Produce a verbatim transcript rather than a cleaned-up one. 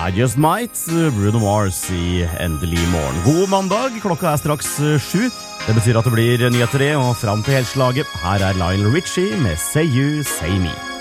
I Just Might, Bruno Mars i Endelig morgen. God mandag, klokka er straks sju. Det betyr at det blir nyheter og fram til helslaget. Her er Lionel Richie med Say You, Say Me.